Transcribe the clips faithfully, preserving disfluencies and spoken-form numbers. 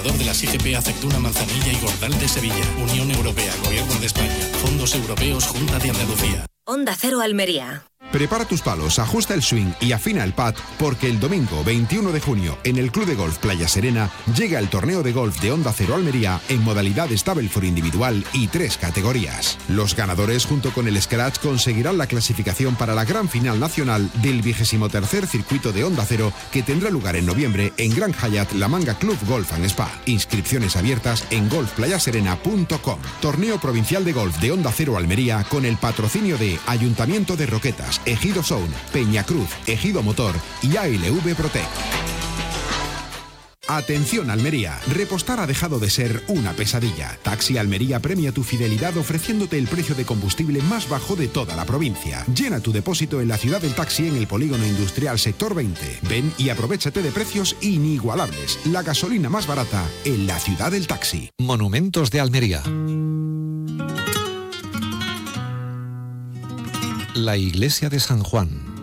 patrocinador de las I G P Aceituna, Manzanilla y Gordal de Sevilla. Unión Europea, Gobierno de España, Fondos Europeos, Junta de Andalucía. Onda Cero Almería. Prepara tus palos, ajusta el swing y afina el pad, porque el domingo veintiuno de junio en el Club de Golf Playa Serena llega el torneo de golf de Onda Cero Almería en modalidad Stableford individual y tres categorías. Los ganadores junto con el Scratch conseguirán la clasificación para la gran final nacional del vigésimo tercer circuito de Onda Cero, que tendrá lugar en noviembre en Gran Hyatt La Manga Club Golf and Spa. Inscripciones abiertas en golf playa serena punto com. Torneo provincial de golf de Onda Cero Almería con el patrocinio de Ayuntamiento de Roquetas, Ejido Sound, Peñacruz, Ejido Motor y A L V Protec. Atención Almería, repostar ha dejado de ser una pesadilla. Taxi Almería premia tu fidelidad ofreciéndote el precio de combustible más bajo de toda la provincia. Llena tu depósito en la ciudad del taxi en el polígono industrial sector veinte. Ven y aprovéchate de precios inigualables. La gasolina más barata en la ciudad del taxi. Monumentos de Almería. La iglesia de San Juan.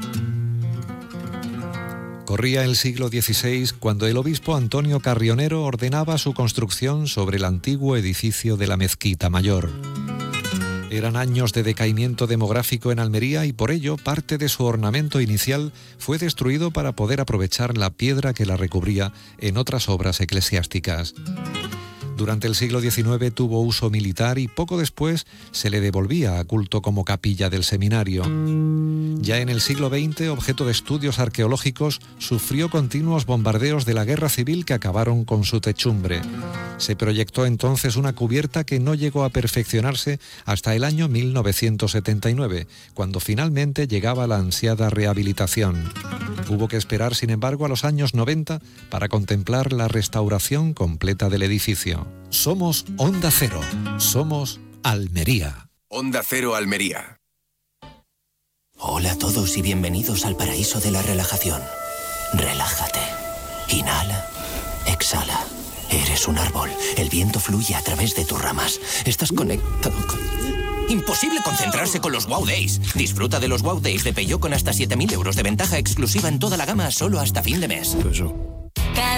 Corría el siglo dieciséis cuando el obispo Antonio Carrionero ordenaba su construcción sobre el antiguo edificio de la Mezquita Mayor. Eran años de decaimiento demográfico en Almería y por ello parte de su ornamento inicial fue destruido para poder aprovechar la piedra que la recubría en otras obras eclesiásticas. Durante el siglo diecinueve tuvo uso militar y poco después se le devolvía a culto como capilla del seminario. Ya en el siglo veinte, objeto de estudios arqueológicos, sufrió continuos bombardeos de la guerra civil que acabaron con su techumbre. Se proyectó entonces una cubierta que no llegó a perfeccionarse hasta el año mil novecientos setenta y nueve, cuando finalmente llegaba la ansiada rehabilitación. Hubo que esperar, sin embargo, a los años noventa para contemplar la restauración completa del edificio. Somos Onda Cero. Somos Almería. Onda Cero Almería. Hola a todos y bienvenidos al paraíso de la relajación. Relájate. Inhala. Exhala. Eres un árbol. El viento fluye a través de tus ramas. Estás conectado con... Imposible concentrarse con los Wow Days. Disfruta de los Wow Days de Peugeot con hasta siete mil euros de ventaja exclusiva en toda la gama solo hasta fin de mes. Eso.